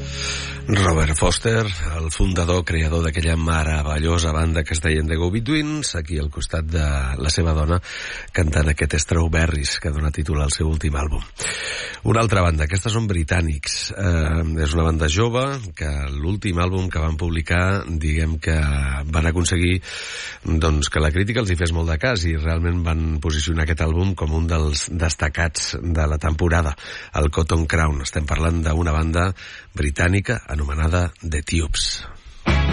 Robert Foster, el fundador, creador d'aquella meravellosa banda que es deien The Go-Betweens, aquí al costat de la seva dona, cantant aquest Strawberries, que dona títol al seu últim àlbum. Una altra banda, aquestes són britànics. És una banda jove que l'últim àlbum que van publicar, diguem que van aconseguir doncs, que la crítica els hi fes molt de cas i realment van posicionar aquest àlbum com un dels destacats de la temporada, el Cotton Crown. Estem parlant d'una banda britànica anomenada The Tubes.